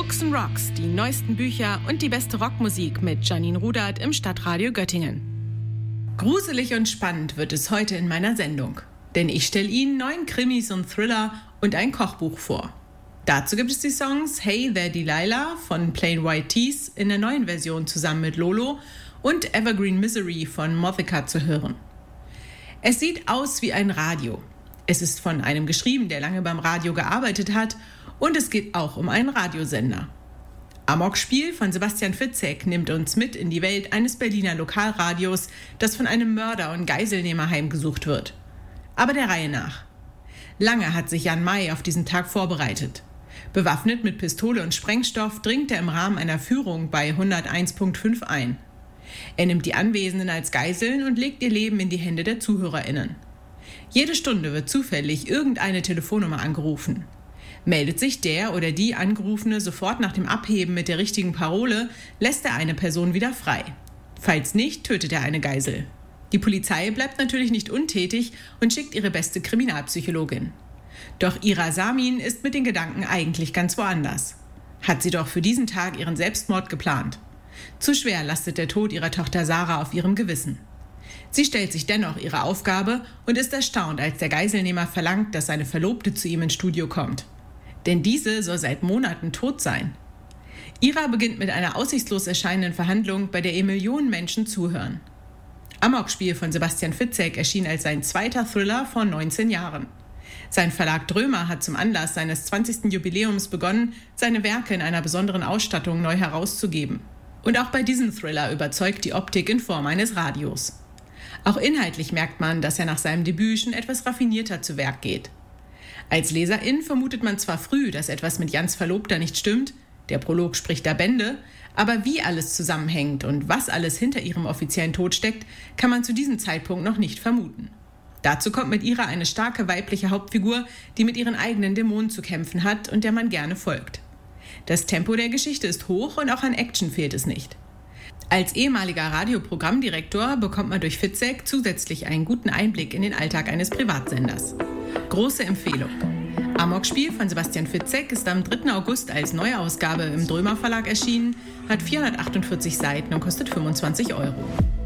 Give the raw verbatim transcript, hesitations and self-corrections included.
Books and Rocks, die neuesten Bücher und die beste Rockmusik mit Janine Rudert im Stadtradio Göttingen. Gruselig und spannend wird es heute in meiner Sendung, denn ich stelle Ihnen neun Krimis und Thriller und ein Kochbuch vor. Dazu gibt es die Songs Hey There Delilah von Plain White T's in der neuen Version zusammen mit Lolo und Evergreen Misery von Mothica zu hören. Es sieht aus wie ein Radio. Es ist von einem geschrieben, der lange beim Radio gearbeitet hat, und es geht auch um einen Radiosender. Amokspiel von Sebastian Fitzek nimmt uns mit in die Welt eines Berliner Lokalradios, das von einem Mörder und Geiselnehmer heimgesucht wird. Aber der Reihe nach. Lange hat sich Jan May auf diesen Tag vorbereitet. Bewaffnet mit Pistole und Sprengstoff dringt er im Rahmen einer Führung bei hunderteins Punkt fünf ein. Er nimmt die Anwesenden als Geiseln und legt ihr Leben in die Hände der ZuhörerInnen. Jede Stunde wird zufällig irgendeine Telefonnummer angerufen. Meldet sich der oder die Angerufene sofort nach dem Abheben mit der richtigen Parole, lässt er eine Person wieder frei. Falls nicht, tötet er eine Geisel. Die Polizei bleibt natürlich nicht untätig und schickt ihre beste Kriminalpsychologin. Doch Ira Samin ist mit den Gedanken eigentlich ganz woanders. Hat sie doch für diesen Tag ihren Selbstmord geplant. Zu schwer lastet der Tod ihrer Tochter Sarah auf ihrem Gewissen. Sie stellt sich dennoch ihre Aufgabe und ist erstaunt, als der Geiselnehmer verlangt, dass seine Verlobte zu ihm ins Studio kommt. Denn diese soll seit Monaten tot sein. Ira beginnt mit einer aussichtslos erscheinenden Verhandlung, bei der ihr Millionen Menschen zuhören. Amokspiel von Sebastian Fitzek erschien als sein zweiter Thriller vor neunzehn Jahren. Sein Verlag Drömer hat zum Anlass seines zwanzigsten Jubiläums begonnen, seine Werke in einer besonderen Ausstattung neu herauszugeben. Und auch bei diesem Thriller überzeugt die Optik in Form eines Radios. Auch inhaltlich merkt man, dass er nach seinem Debüt schon etwas raffinierter zu Werk geht. Als Leserin vermutet man zwar früh, dass etwas mit Jans Verlobter nicht stimmt, der Prolog spricht da Bände, aber wie alles zusammenhängt und was alles hinter ihrem offiziellen Tod steckt, kann man zu diesem Zeitpunkt noch nicht vermuten. Dazu kommt mit Ira eine starke weibliche Hauptfigur, die mit ihren eigenen Dämonen zu kämpfen hat und der man gerne folgt. Das Tempo der Geschichte ist hoch und auch an Action fehlt es nicht. Als ehemaliger Radioprogrammdirektor bekommt man durch Fitzek zusätzlich einen guten Einblick in den Alltag eines Privatsenders. Große Empfehlung. Amokspiel von Sebastian Fitzek ist am dritten August als Neuausgabe im Drömer Verlag erschienen, hat vierhundertachtundvierzig Seiten und kostet fünfundzwanzig Euro.